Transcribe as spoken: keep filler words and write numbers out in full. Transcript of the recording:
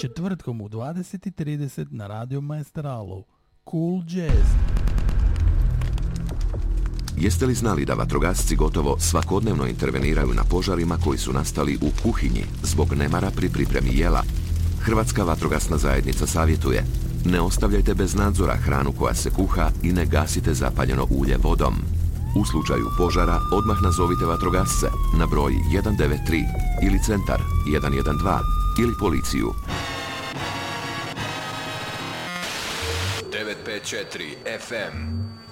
četvrtkom u dvadeset i trideset na Radio Maestralu. Cool Jazz. Jeste li znali da vatrogasci gotovo svakodnevno interveniraju na požarima koji su nastali u kuhinji zbog nemara pri pripremi jela? Hrvatska vatrogasna zajednica savjetuje: ne ostavljajte bez nadzora hranu koja se kuha i ne gasite zapaljeno ulje vodom. U slučaju požara odmah nazovite vatrogasce na broj jedan devet tri ili centar jedan jedan dva ili policiju. devet pet četiri F M